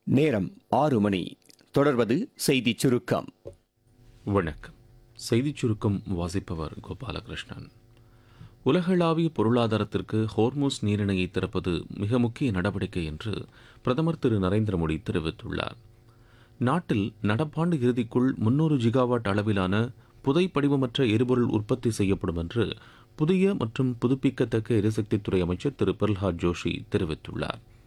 நேரம் 6 மணி. தொடர்வது செய்திச் சுருக்கம். வணக்கம். செய்திச் சுருக்கம் வாசிப்பவர் கோபாலகிருஷ்ணன். உலகளாவிய பொருளாதாரத்திற்கு ஹோர்மூஸ் நீரிணையை திறப்பது மிக முக்கிய நடவடிக்கை என்று பிரதமர் திரு நரேந்திர மோடி தெரிவித்துள்ளார். நாட்டில் நடப்பாண்டு இறுதிக்குள் 300 ஜிகாவாட் அளவிலான புதை படிவமற்ற எரிபொருள் உற்பத்தி செய்யப்படும் என்று புதிய மற்றும் புதுப்பிக்கத்தக்க எரிசக்தித்துறை அமைச்சர் திரு பிரல்ஹாத் ஜோஷி தெரிவித்துள்ளார்.